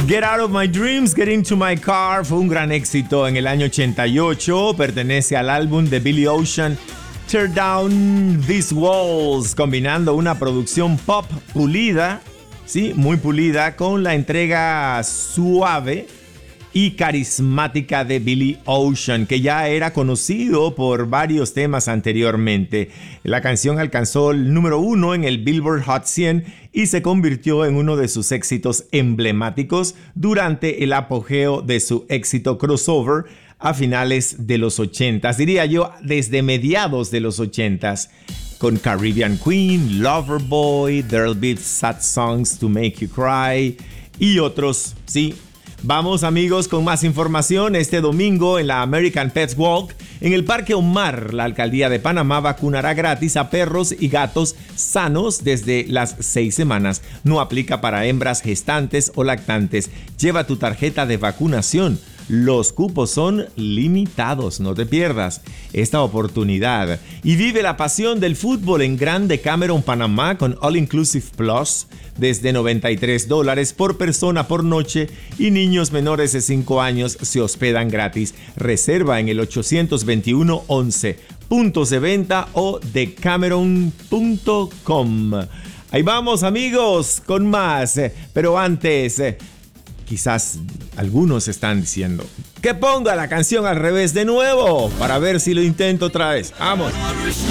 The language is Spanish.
Get Out of My Dreams, Get Into My Car fue un gran éxito en el año 88. Pertenece al álbum de Billy Ocean, Tear Down These Walls, combinando una producción pop pulida, sí, muy pulida, con la entrega suave y carismática de Billy Ocean, que ya era conocido por varios temas anteriormente. La canción alcanzó el número 1 en el Billboard Hot 100 y se convirtió en uno de sus éxitos emblemáticos durante el apogeo de su éxito crossover a finales de los 80s, diría yo desde mediados de los 80s, con Caribbean Queen, Loverboy, There'll Be Sad Songs to Make You Cry y otros, sí. Vamos amigos con más información. Este domingo en la American Pets Walk en el Parque Omar, la Alcaldía de Panamá vacunará gratis a perros y gatos sanos desde las 6 semanas. No aplica para hembras gestantes o lactantes. Lleva tu tarjeta de vacunación. Los cupos son limitados, no te pierdas esta oportunidad. Y vive la pasión del fútbol en Grand Decameron, Panamá, con All Inclusive Plus desde $93 por persona por noche, y niños menores de 5 años se hospedan gratis. Reserva en el 821-11, puntos de venta o decameron.com. Ahí vamos amigos con más, pero antes... Quizás algunos están diciendo que ponga la canción al revés de nuevo para ver si lo intento otra vez. ¡Vamos!